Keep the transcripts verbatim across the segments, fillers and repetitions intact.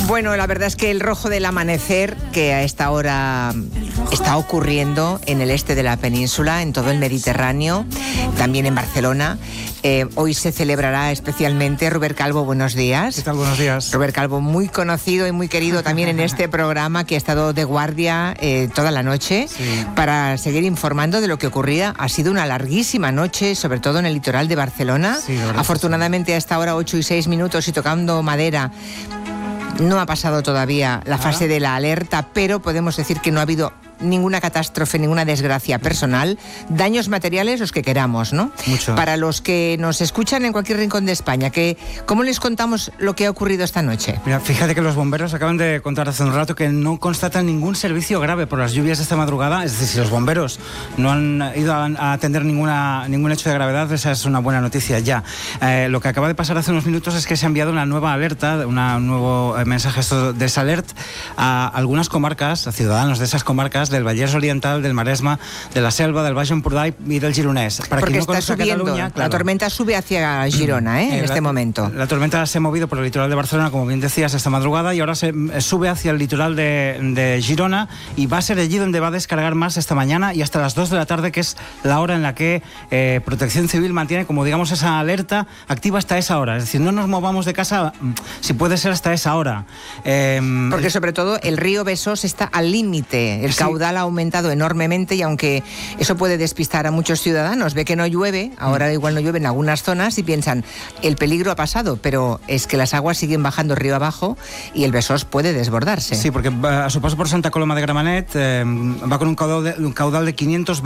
Bueno, la verdad es que el rojo del amanecer que a esta hora está ocurriendo en el este de la península, en todo el Mediterráneo, también en Barcelona. Eh, hoy se celebrará especialmente. Robert Calvo, buenos días. ¿Qué tal? Buenos días. Robert Calvo, muy conocido y muy querido también en este programa, que ha estado de guardia eh, toda la noche, sí, para seguir informando de lo que ocurría. Ha sido una larguísima noche, sobre todo en el litoral de Barcelona. Sí, afortunadamente, sí, a esta hora, ocho y seis minutos y tocando madera, no ha pasado todavía la fase de la alerta, pero podemos decir que no ha habido ninguna catástrofe, ninguna desgracia personal, daños materiales los que queramos, ¿no? Mucho. Para los que nos escuchan en cualquier rincón de España, que, ¿cómo les contamos lo que ha ocurrido esta noche? Mira, fíjate que los bomberos acaban de contar hace un rato que no constatan ningún servicio grave por las lluvias de esta madrugada. Es decir, si los bomberos no han ido a, a atender ninguna, ningún hecho de gravedad, esa es una buena noticia ya. Eh, lo que acaba de pasar hace unos minutos es que se ha enviado una nueva alerta, una, un nuevo eh, mensaje esto de Salert a algunas comarcas, a ciudadanos de esas comarcas, del Vallès Oriental, del Maresma, de la Selva, del Baix Empordà y del Gironès. Para Porque no está subiendo, Cataluña, claro, la tormenta sube hacia Girona, ¿eh? en eh, este la, momento. La tormenta se ha movido por el litoral de Barcelona, como bien decías, esta madrugada, y ahora se sube hacia el litoral de, de Girona, y va a ser allí donde va a descargar más esta mañana y hasta las dos de la tarde, que es la hora en la que eh, Protección Civil mantiene, como digamos, esa alerta activa hasta esa hora. Es decir, no nos movamos de casa, si puede ser hasta esa hora. Eh, Porque sobre todo el río Besós está al límite, el sí. caudal ha aumentado enormemente, y aunque eso puede despistar a muchos ciudadanos, ve que no llueve, ahora igual no llueve en algunas zonas y piensan, el peligro ha pasado, pero es que las aguas siguen bajando río abajo y el Besós puede desbordarse. Sí, porque a su paso por Santa Coloma de Gramenet eh, va con un caudal de, un caudal de quinientos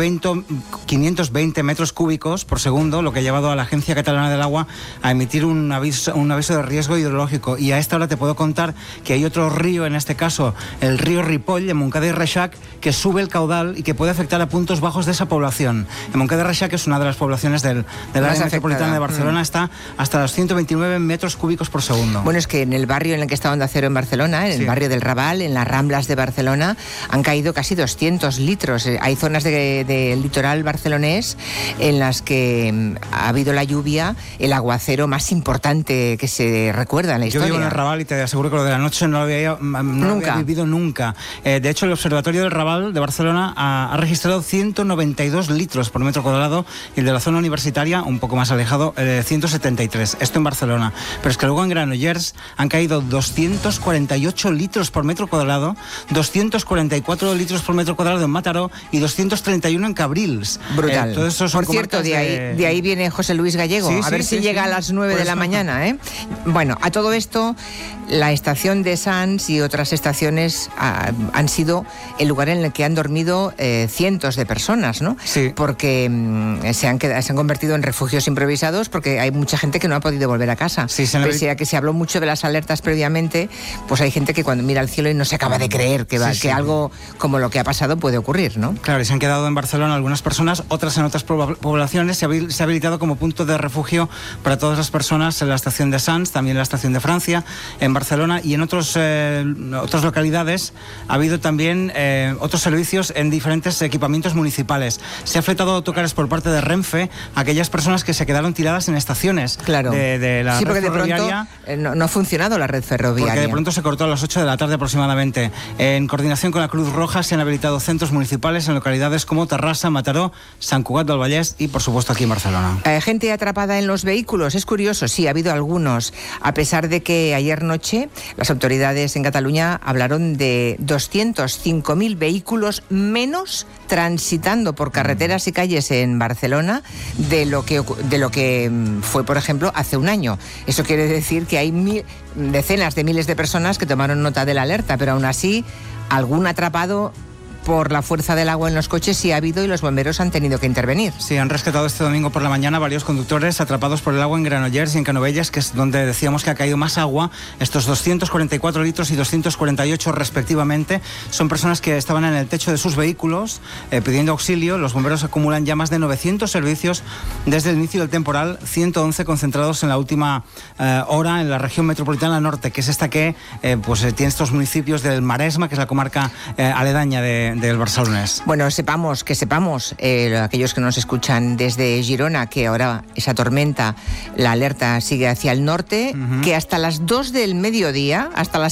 veinte metros cúbicos por segundo, lo que ha llevado a la Agencia Catalana del Agua a emitir un aviso, un aviso de riesgo hidrológico. Y a esta hora te puedo contar que hay otro río, en este caso el río Ripoll, en Montcada y Reixac, que sube el caudal y que puede afectar a puntos bajos de esa población. En Montcada y Reixac, que es una de las poblaciones del, del área metropolitana de Barcelona, mm. está hasta los ciento veintinueve metros cúbicos por segundo. Bueno, es que en el barrio en el que está Onda Cero en Barcelona, en sí. el barrio del Raval, en las Ramblas de Barcelona, han caído casi doscientos litros. Hay zonas del de, de litoral barcelonés en las que ha habido la lluvia, el aguacero más importante que se recuerda en la historia. Yo vivo en el Raval y te aseguro que lo de la noche no lo había, no lo había vivido nunca. Eh, de hecho, el Observatorio del Raval de Barcelona ha, ha registrado ciento noventa y dos litros por metro cuadrado, y el de la zona universitaria, un poco más alejado, eh, ciento setenta y tres. Esto en Barcelona. Pero es que luego en Granollers han caído doscientos cuarenta y ocho litros por metro cuadrado, doscientos cuarenta y cuatro litros por metro cuadrado en Mataró y doscientos treinta y uno en Cabrils. Brutal. Eh, todos esos por cierto, de ahí, de... de ahí viene José Luis Gallego. Sí, a sí, ver sí, si sí, llega sí. a las nueve de la mañana. ¿eh? Bueno, a todo esto, la estación de Sants y otras estaciones ah, han sido el lugar en el que han dormido eh, cientos de personas, ¿no? Sí. Porque mmm, se, han quedado, se han convertido en refugios improvisados, porque hay mucha gente que no ha podido volver a casa. Sí, se Pese a que se habló mucho de las alertas previamente, pues hay gente que cuando mira al cielo y no se acaba de creer que, va, sí, que sí. algo como lo que ha pasado puede ocurrir, ¿no? Claro, y se han quedado en Barcelona algunas personas, otras en otras poblaciones. Se ha, se ha habilitado como punto de refugio para todas las personas en la estación de Sants, también en la estación de Francia, en Barcelona, y en otros, eh, otras localidades ha habido también eh, otros servicios en diferentes equipamientos municipales. Se ha fletado autocares por parte de Renfe a aquellas personas que se quedaron tiradas en estaciones claro. de, de la sí, red porque ferroviaria. De pronto, eh, no, no ha funcionado la red ferroviaria. Porque de pronto se cortó a las ocho de la tarde aproximadamente. En coordinación con la Cruz Roja se han habilitado centros municipales en localidades como Terrassa, Mataró, Sant Cugat del Vallès y, por supuesto, aquí en Barcelona. Eh, gente atrapada en los vehículos. Es curioso, sí, ha habido algunos. A pesar de que ayer noche las autoridades en Cataluña hablaron de doscientos cinco mil vehículos menos transitando por carreteras y calles en Barcelona de lo que, de lo que fue, por ejemplo, hace un año. Eso quiere decir que hay mil, decenas de miles de personas que tomaron nota de la alerta, pero aún así algún atrapado por la fuerza del agua en los coches sí ha habido, y los bomberos han tenido que intervenir. Sí, han rescatado este domingo por la mañana varios conductores atrapados por el agua en Granollers y en Canovelles, que es donde decíamos que ha caído más agua. Estos doscientos cuarenta y cuatro litros y doscientos cuarenta y ocho respectivamente son personas que estaban en el techo de sus vehículos eh, pidiendo auxilio. Los bomberos acumulan ya más de novecientos servicios desde el inicio del temporal, ciento once concentrados en la última eh, hora en la región metropolitana norte, que es esta que eh, pues, eh, tiene estos municipios del Maresma, que es la comarca eh, aledaña de del barcelonés. Bueno, sepamos, que sepamos, eh, aquellos que nos escuchan desde Girona, que ahora esa tormenta, la alerta sigue hacia el norte, uh-huh. que hasta las dos del mediodía, hasta las